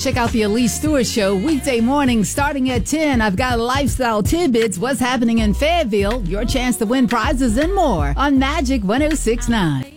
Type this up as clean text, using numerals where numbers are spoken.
Check out the Elise Stewart Show weekday mornings starting at 10. I've got lifestyle tidbits, what's happening in Fayetteville, your chance to win prizes and more on Magic 106.9.